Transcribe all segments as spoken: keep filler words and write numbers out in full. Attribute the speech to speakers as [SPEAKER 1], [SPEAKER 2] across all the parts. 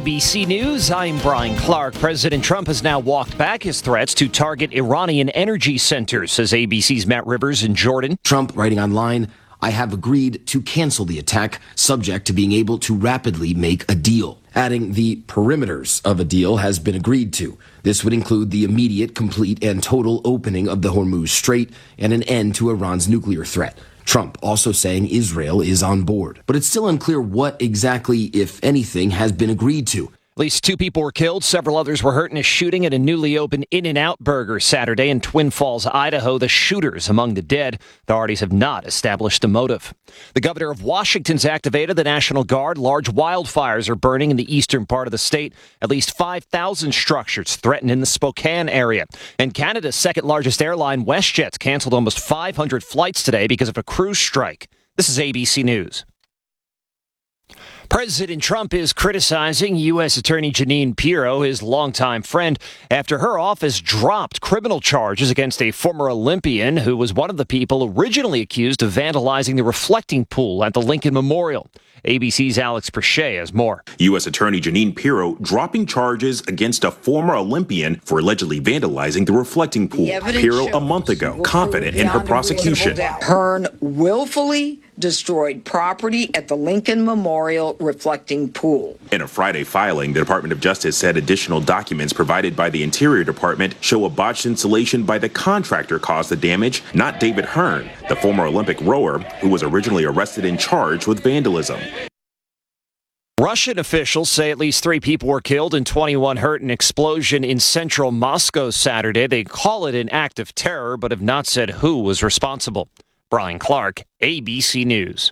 [SPEAKER 1] B C News, I'm Brian Clark. President Trump has now walked back his threats to target Iranian energy centers, says A B C's Matt Rivers in Jordan.
[SPEAKER 2] Trump writing online, I have agreed to cancel the attack, subject to being able to rapidly make a deal. Adding the perimeters of a deal has been agreed to. This would include the immediate, complete, and total opening of the Hormuz Strait and an end to Iran's nuclear threat. Trump also saying Israel is on board. But it's still unclear what exactly, if anything, has been agreed to.
[SPEAKER 1] At least two people were killed. Several others were hurt in a shooting at a newly opened In-N-Out Burger Saturday in Twin Falls, Idaho. The shooters among the dead. Authorities have not established a motive. The governor of Washington's activated the National Guard. Large wildfires are burning in the eastern part of the state. At least five thousand structures threatened in the Spokane area. And Canada's second largest airline, WestJet, canceled almost five hundred flights today because of a cruise strike. This is A B C News. President Trump is criticizing U S. Attorney Jeanine Pirro, his longtime friend, after her office dropped criminal charges against a former Olympian who was one of the people originally accused of vandalizing the reflecting pool at the Lincoln Memorial. A B C's Alex Perche has more.
[SPEAKER 3] U S. Attorney Jeanine Pirro dropping charges against a former Olympian for allegedly vandalizing the reflecting pool. Pirro a month ago, confident in her prosecution.
[SPEAKER 4] Hearn willfully destroyed property at the Lincoln Memorial reflecting pool.
[SPEAKER 3] In a Friday filing, the Department of Justice said additional documents provided by the Interior Department show a botched installation by the contractor caused the damage, not David Hearn, the former Olympic rower who was originally arrested and charged with vandalism.
[SPEAKER 1] Russian officials say at least three people were killed and twenty-one hurt in an explosion in central Moscow Saturday. They call it an act of terror, but have not said who was responsible. Brian Clark, A B C News.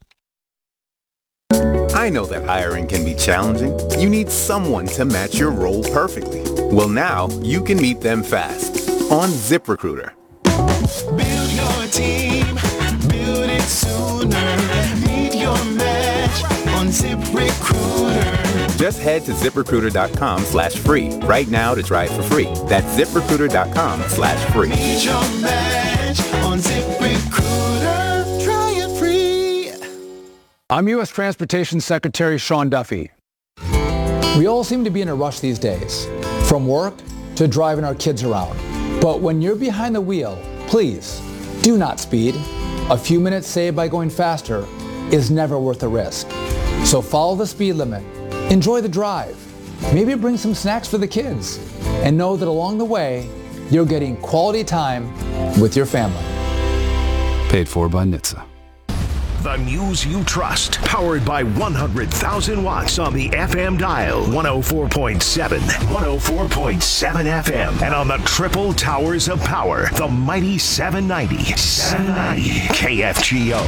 [SPEAKER 5] I know that hiring can be challenging. You need someone to match your role perfectly. Well, now you can meet them fast on ZipRecruiter.
[SPEAKER 6] Build your team, build it sooner. Meet your match on ZipRecruiter.
[SPEAKER 5] Just head to ZipRecruiter.com slash free right now to try it for free. That's ZipRecruiter.com slash free.
[SPEAKER 6] Meet your match on ZipRecruiter. Try it free.
[SPEAKER 7] I'm U S. Transportation Secretary Sean Duffy. We all seem to be in a rush these days, from work to driving our kids around. But when you're behind the wheel, please do not speed. A few minutes saved by going faster is never worth the risk. So follow the speed limit, enjoy the drive, maybe bring some snacks for the kids, and know that along the way, you're getting quality time with your family.
[SPEAKER 8] Paid for by N H T S A.
[SPEAKER 9] The news you trust, powered by one hundred thousand watts on the F M dial, one oh four point seven, one oh four point seven F M, and on the triple towers of power, the mighty seven ninety, seven ninety K F G O.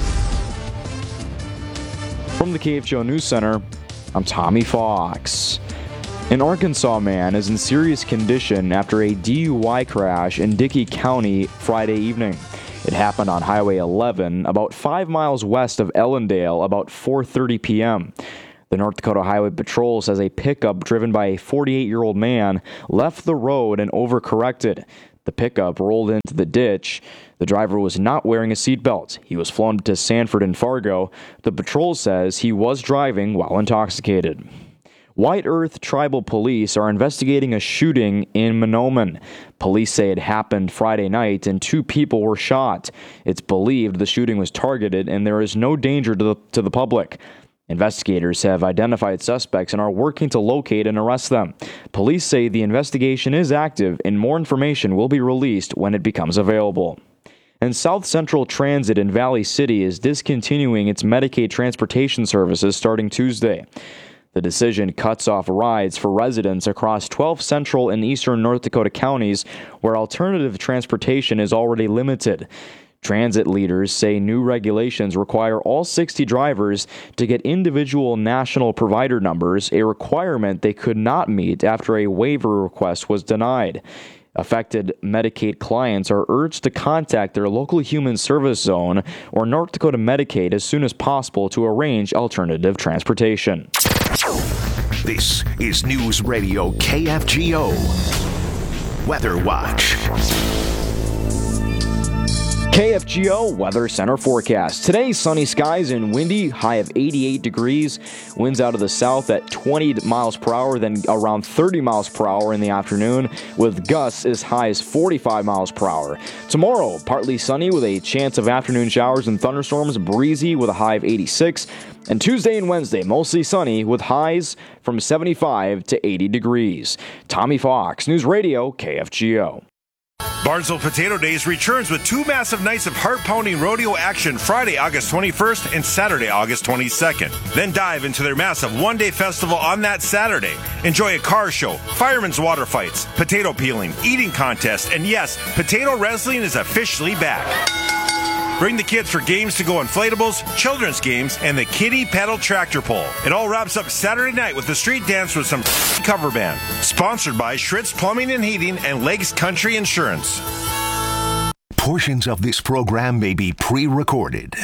[SPEAKER 10] From the K F G O News Center, I'm Tommy Fox. An Arkansas man is in serious condition after a D U I crash in Dickey County Friday evening. It happened on Highway eleven, about five miles west of Ellendale, about four thirty p.m. The North Dakota Highway Patrol says a pickup driven by a forty-eight-year-old man left the road and overcorrected. The pickup rolled into the ditch. The driver was not wearing a seatbelt. He was flown to Sanford and Fargo. The patrol says he was driving while intoxicated. White Earth Tribal Police are investigating a shooting in Mahnomen. Police say it happened Friday night and two people were shot. It's believed the shooting was targeted and there is no danger to the, to the public. Investigators have identified suspects and are working to locate and arrest them. Police say the investigation is active and more information will be released when it becomes available. And South Central Transit in Valley City is discontinuing its Medicaid transportation services starting Tuesday. The decision cuts off rides for residents across twelve central and eastern North Dakota counties where alternative transportation is already limited. Transit leaders say new regulations require all sixty drivers to get individual national provider numbers, a requirement they could not meet after a waiver request was denied. Affected Medicaid clients are urged to contact their local human service zone or North Dakota Medicaid as soon as possible to arrange alternative transportation.
[SPEAKER 9] This is News Radio K F G O. Weather Watch.
[SPEAKER 10] K F G O Weather Center forecast. Today, sunny skies and windy, high of eighty-eight degrees. Winds out of the south at twenty miles per hour, then around thirty miles per hour in the afternoon, with gusts as high as forty-five miles per hour. Tomorrow, partly sunny with a chance of afternoon showers and thunderstorms, breezy with a high of eighty-six. And Tuesday and Wednesday, mostly sunny with highs from seventy-five to eighty degrees. Tommy Fox, News Radio, K F G O.
[SPEAKER 11] Barnesville Potato Days returns with two massive nights of heart-pounding rodeo action Friday, August twenty-first and Saturday, August twenty-second. Then dive into their massive one-day festival on that Saturday. Enjoy a car show, firemen's water fights, potato peeling, eating contest, and yes, potato wrestling is officially back. Bring the kids for games to go inflatables, children's games, and the kiddie pedal tractor pull. It all wraps up Saturday night with the street dance with some cover band. Sponsored by Schritz Plumbing and Heating and Lakes Country Insurance.
[SPEAKER 9] Portions of this program may be pre-recorded.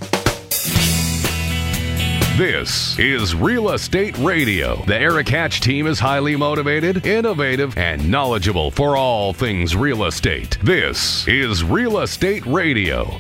[SPEAKER 12] This is Real Estate Radio. The Eric Hatch team is highly motivated, innovative, and knowledgeable for all things real estate. This is Real Estate Radio.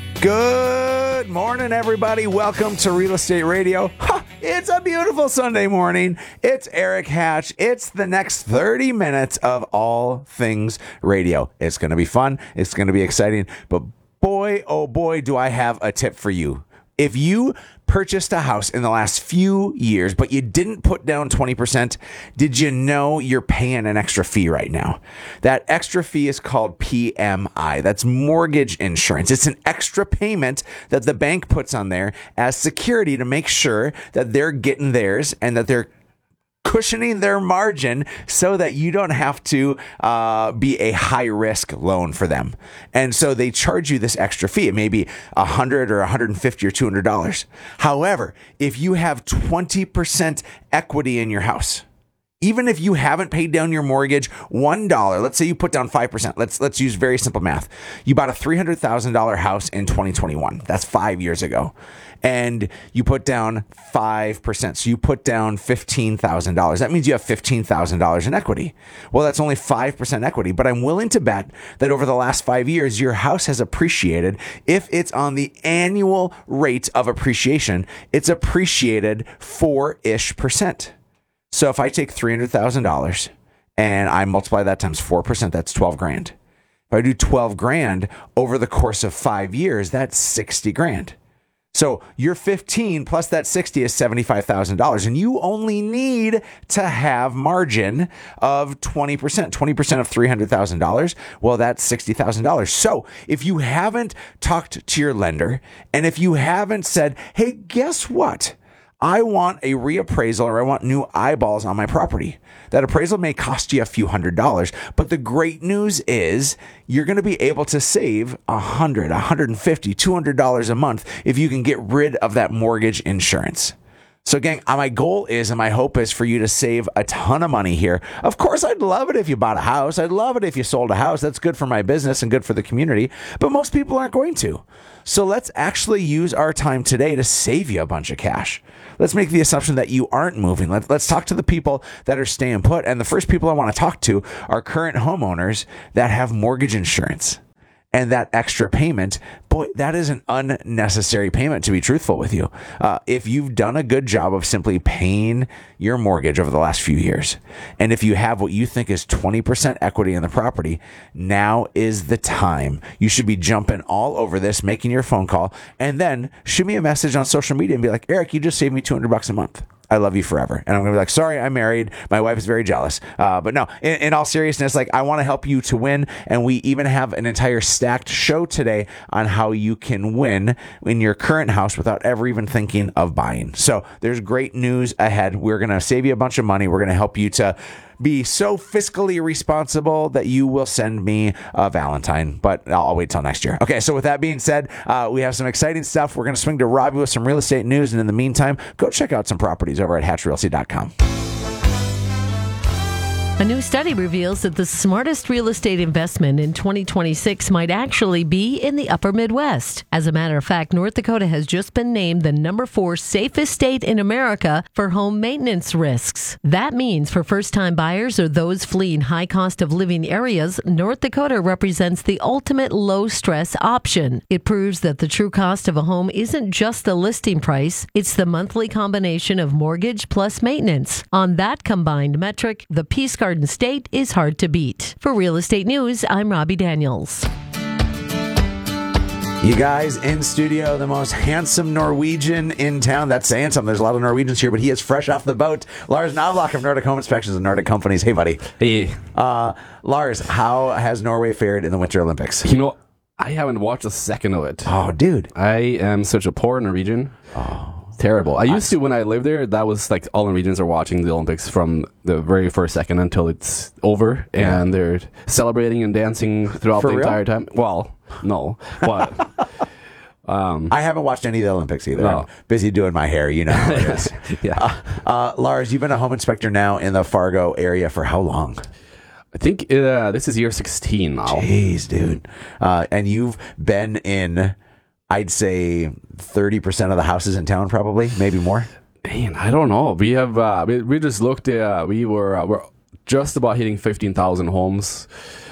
[SPEAKER 13] Good morning, everybody. Welcome to Real Estate Radio. Ha, it's a beautiful Sunday morning. It's Eric Hatch. It's the next thirty minutes of all things radio. It's going to be fun. It's going to be exciting. But boy, oh boy, do I have a tip for you. If you purchased a house in the last few years, but you didn't put down twenty percent, did you know you're paying an extra fee right now? That extra fee is called P M I. That's mortgage insurance. It's an extra payment that the bank puts on there as security to make sure that they're getting theirs and that they're cushioning their margin so that you don't have to uh, be a high-risk loan for them. And so they charge you this extra fee. It may be one hundred dollars or one hundred fifty dollars or two hundred dollars. However, if you have twenty percent equity in your house, even if you haven't paid down your mortgage one dollar, let's say you put down five percent. Let's let's use very simple math. You bought a three hundred thousand dollars house in twenty twenty-one. That's five years ago. And you put down five percent. So you put down fifteen thousand dollars. That means you have fifteen thousand dollars in equity. Well, that's only five percent equity. But I'm willing to bet that over the last five years, your house has appreciated. If it's on the annual rate of appreciation, it's appreciated four-ish percent. So if I take three hundred thousand dollars and I multiply that times four percent, that's twelve grand. If I do twelve grand over the course of five years, that's sixty grand. So your fifteen plus that sixty is seventy-five thousand dollars, and you only need to have margin of twenty percent. twenty percent of three hundred thousand dollars, well, that's sixty thousand dollars. So if you haven't talked to your lender, and if you haven't said, hey, guess what? I want a reappraisal, or I want new eyeballs on my property. That appraisal may cost you a few hundred dollars, but the great news is you're going to be able to save one hundred dollars, one hundred fifty dollars, two hundred dollars a month if you can get rid of that mortgage insurance. So, gang, my goal is and my hope is for you to save a ton of money here. Of course, I'd love it if you bought a house. I'd love it if you sold a house. That's good for my business and good for the community. But most people aren't going to. So let's actually use our time today to save you a bunch of cash. Let's make the assumption that you aren't moving. Let, let's talk to the people that are staying put. And the first people I want to talk to are current homeowners that have mortgage insurance. And that extra payment, boy, that is an unnecessary payment, to be truthful with you. Uh, if you've done a good job of simply paying your mortgage over the last few years, and if you have what you think is twenty percent equity in the property, now is the time. You should be jumping all over this, making your phone call, and then shoot me a message on social media and be like, Eric, you just saved me two hundred bucks a month. I love you forever. And I'm going to be like, sorry, I'm married. My wife is very jealous. Uh, but no, in, in all seriousness, like I want to help you to win. And we even have an entire stacked show today on how you can win in your current house without ever even thinking of buying. So there's great news ahead. We're going to save you a bunch of money. We're going to help you to be so fiscally responsible that you will send me a Valentine, but I'll wait till next year. Okay, so with that being said, uh, we have some exciting stuff. We're going to swing to Robbie with some real estate news, and in the meantime, go check out some properties over at hatch realty dot com.
[SPEAKER 14] A new study reveals that the smartest real estate investment in twenty twenty-six might actually be in the upper Midwest. As a matter of fact, North Dakota has just been named the number four safest state in America for home maintenance risks. That means for first-time buyers or those fleeing high cost of living areas, North Dakota represents the ultimate low-stress option. It proves that the true cost of a home isn't just the listing price, it's the monthly combination of mortgage plus maintenance. On that combined metric, the Peace Garden State is hard to beat. For Real Estate News, I'm Robbie Daniels.
[SPEAKER 13] You guys in studio, the most handsome Norwegian in town. That's saying something. There's a lot of Norwegians here, but he is fresh off the boat. Lars Navlak of Nordic Home Inspections and Nordic Companies. Hey, buddy.
[SPEAKER 15] Hey.
[SPEAKER 13] Uh, Lars, how has Norway fared in the Winter Olympics?
[SPEAKER 15] You know, I haven't watched a second of it.
[SPEAKER 13] Oh, dude.
[SPEAKER 15] I am such a poor Norwegian.
[SPEAKER 13] Oh.
[SPEAKER 15] Terrible. I used to, when I lived there, that was like all Norwegians are watching the Olympics from the very first second until it's over,
[SPEAKER 13] Yeah.
[SPEAKER 15] and they're celebrating and dancing throughout
[SPEAKER 13] For
[SPEAKER 15] the
[SPEAKER 13] real?
[SPEAKER 15] entire time. Well, no, but um,
[SPEAKER 13] I haven't watched any of the Olympics either.
[SPEAKER 15] No.
[SPEAKER 13] I'm busy doing my hair. You know how it is.
[SPEAKER 15] yeah.
[SPEAKER 13] Uh, uh, Lars, you've been a home inspector now in the Fargo area for how long?
[SPEAKER 15] I think uh, this is year sixteen now.
[SPEAKER 13] Jeez, dude. Uh, and you've been in, I'd say, thirty percent of the houses in town, probably, maybe more.
[SPEAKER 15] Man, I don't know. We have uh, we, we just looked. Uh, we were uh, we're just about hitting fifteen thousand homes.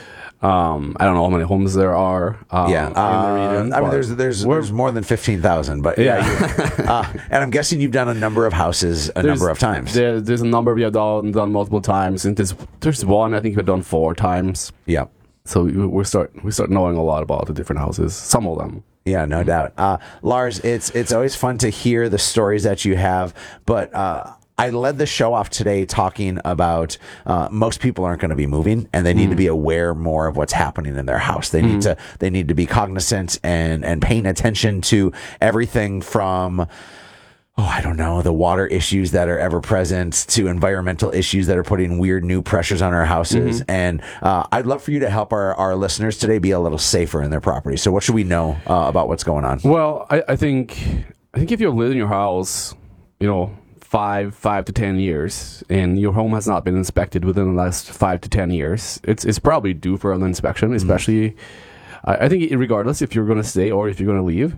[SPEAKER 15] Um, I don't know how many homes there are. Um,
[SPEAKER 13] yeah,
[SPEAKER 15] in the
[SPEAKER 13] uh,
[SPEAKER 15] region,
[SPEAKER 13] I mean,
[SPEAKER 15] but
[SPEAKER 13] there's there's there's more than fifteen thousand, but yeah,
[SPEAKER 15] Yeah.
[SPEAKER 13] you- uh, and I'm guessing you've done a number of houses a
[SPEAKER 15] There's-
[SPEAKER 13] number of times.
[SPEAKER 15] There, there's a number we have done, done multiple times, and there's there's one I think we've done four times.
[SPEAKER 13] Yeah.
[SPEAKER 15] So we, we start we start knowing a lot about the different houses. Some of them.
[SPEAKER 13] Yeah, no doubt. Uh, Lars, it's it's always fun to hear the stories that you have, but uh, I led the show off today talking about uh, most people aren't going to be moving, and they need
[SPEAKER 15] Mm.
[SPEAKER 13] to be aware more of what's happening in their house. They need
[SPEAKER 15] Mm.
[SPEAKER 13] to they need to be cognizant and and paying attention to everything from, oh, I don't know, the water issues that are ever present to environmental issues that are putting weird new pressures on our houses.
[SPEAKER 15] Mm-hmm.
[SPEAKER 13] And uh, I'd love for you to help our, our listeners today be a little safer in their property. So what should we know uh, about what's going on?
[SPEAKER 15] Well, I, I think I think if you've lived in your house, you know, five five to ten years, and your home has not been inspected within the last five to ten years, it's it's probably due for an inspection. Especially, I, I think regardless if you're going to stay or if you're going to leave.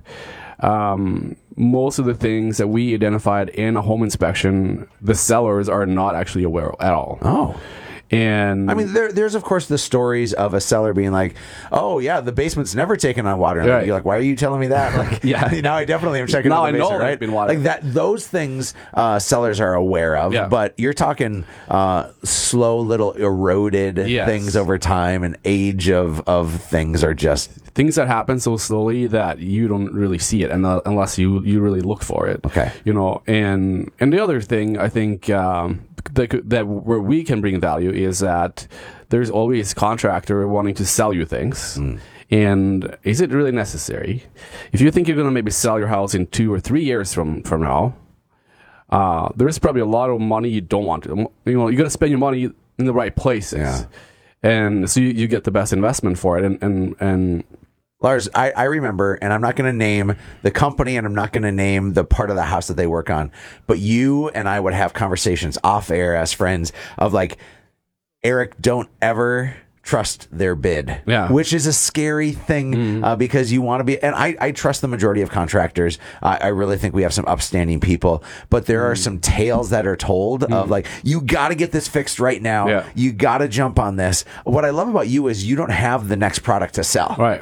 [SPEAKER 15] Um, most of the things that we identified in a home inspection, the sellers are not actually aware of at all.
[SPEAKER 13] Oh.
[SPEAKER 15] And
[SPEAKER 13] I mean, there, there's of course the stories of a seller being like, "Oh yeah, the basement's never taken on water." And
[SPEAKER 15] Right.
[SPEAKER 13] you're like, "Why are you telling me that?" Like,
[SPEAKER 15] Yeah.
[SPEAKER 13] now I definitely am checking
[SPEAKER 15] Now
[SPEAKER 13] on the
[SPEAKER 15] I know
[SPEAKER 13] basement,
[SPEAKER 15] there's
[SPEAKER 13] right?
[SPEAKER 15] been water.
[SPEAKER 13] Like that, those things uh, sellers are aware of.
[SPEAKER 15] Yeah.
[SPEAKER 13] But you're talking uh, slow, little eroded
[SPEAKER 15] Yes.
[SPEAKER 13] things over time, and age of of things are just
[SPEAKER 15] things that happen so slowly that you don't really see it, and uh, unless you you really look for it.
[SPEAKER 13] Okay.
[SPEAKER 15] You know, and and the other thing I think um, that could- that where we can bring value is that there's always contractor wanting to sell you things.
[SPEAKER 13] Mm.
[SPEAKER 15] And is it really necessary? If you think you're going to maybe sell your house in two or three years from from now, uh, there's probably a lot of money you don't want to. You know, you got to spend your money in the right places,
[SPEAKER 13] Yeah.
[SPEAKER 15] and so you, you get the best investment for it. And and and
[SPEAKER 13] Lars, I, I remember, and I'm not going to name the company and I'm not going to name the part of the house that they work on, but you and I would have conversations off air as friends of like, Eric, don't ever trust their bid,
[SPEAKER 15] Yeah.
[SPEAKER 13] which is a scary thing uh, because you want to be, and I, I trust the majority of contractors. I, I really think we have some upstanding people, but there are some tales that are told of like, you got to get this fixed right now.
[SPEAKER 15] Yeah.
[SPEAKER 13] You got to jump on this. What I love about you is you don't have the next product to sell.
[SPEAKER 15] Right.